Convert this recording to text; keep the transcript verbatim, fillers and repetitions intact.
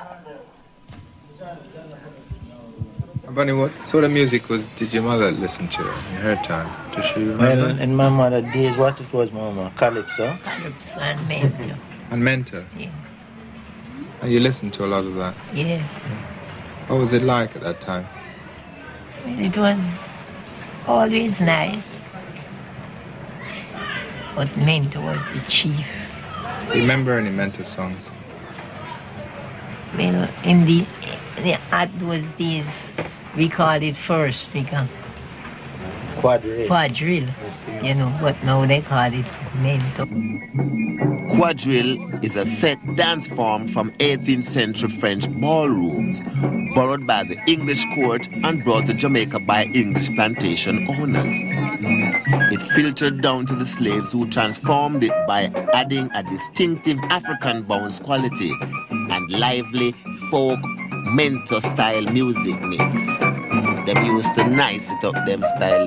Bunny, what sort of music was did your mother listen to in her time? Does she remember? Well, in my mother's days, what it was, Mama? Calypso? Calypso and Mento. And Menta? Yeah. And you listened to a lot of that? Yeah. What was it like at that time? Well, it was always nice. But Mento was the chief. Do you remember any Menta songs? Well, in the, the at those days, we called it first because Quadrille. quadrille, you know, but now they call it Mento. Quadrille is a set dance form from eighteenth century French ballrooms, borrowed by the English court and brought to Jamaica by English plantation owners. It filtered down to the slaves who transformed it by adding a distinctive African bounce quality and lively folk Mento style music mix. Them used to nice it up them style.